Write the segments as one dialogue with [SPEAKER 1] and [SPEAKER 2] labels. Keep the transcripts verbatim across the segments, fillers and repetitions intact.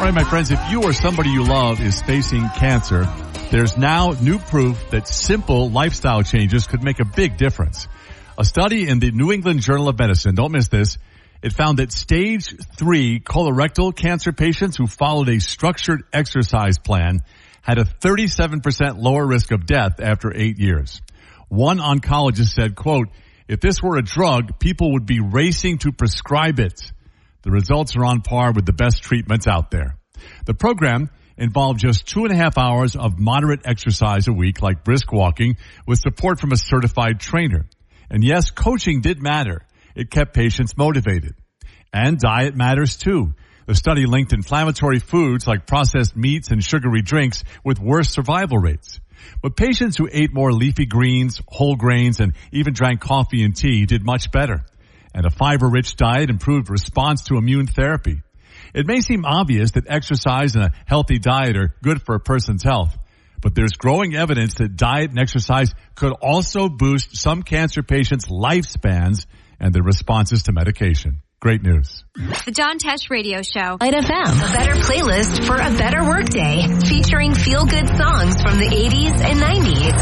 [SPEAKER 1] All right, my friends, if you or somebody you love is facing cancer, there's now new proof that simple lifestyle changes could make a big difference. A study in the New England Journal of Medicine, don't miss this, it found that stage three colorectal cancer patients who followed a structured exercise plan had a thirty-seven percent lower risk of death after eight years. One oncologist said, quote, if this were a drug, people would be racing to prescribe it. The results are on par with the best treatments out there. The program involved just two and a half hours of moderate exercise a week, like brisk walking, with support from a certified trainer. And yes, coaching did matter. It kept patients motivated. And diet matters too. The study linked inflammatory foods like processed meats and sugary drinks with worse survival rates. But patients who ate more leafy greens, whole grains, and even drank coffee and tea did much better. And a fiber-rich diet improved response to immune therapy. It may seem obvious that exercise and a healthy diet are good for a person's health, but there's growing evidence that diet and exercise could also boost some cancer patients' lifespans and their responses to medication. Great news.
[SPEAKER 2] The John Tesh Radio Show.
[SPEAKER 3] Light F M, a better playlist for a better workday, featuring feel-good songs from the eighties and nineties.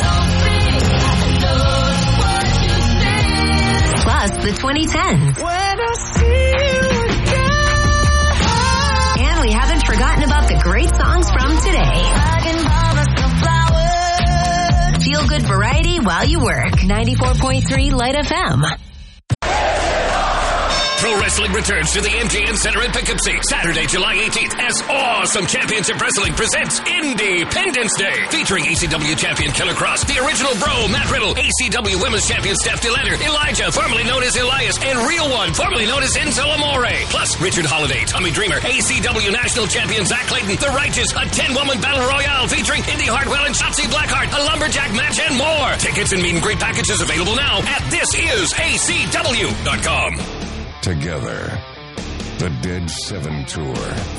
[SPEAKER 3] Plus the twenty tens. When I see you again. And we haven't forgotten about the great songs from today. Feel good variety while you work. ninety-four point three Light F M.
[SPEAKER 4] Pro Wrestling returns to the M G M Center in Poughkeepsie, Saturday, July eighteenth, as Awesome Championship Wrestling presents Independence Day, featuring E C W champion Killer Cross, the original Bro, Matt Riddle, A C W Women's Champion Steph DeLander, Elijah, formerly known as Elias, and Real One, formerly known as Enzo Amore, plus Richard Holiday, Tommy Dreamer, A C W National Champion Zach Clayton, The Righteous, a ten-woman battle royale featuring Indy Hartwell and Shotzi Blackheart, a lumberjack match, and more. Tickets and meet and greet packages available now at this is A C W dot com.
[SPEAKER 5] Together, the Dead Seven Tour.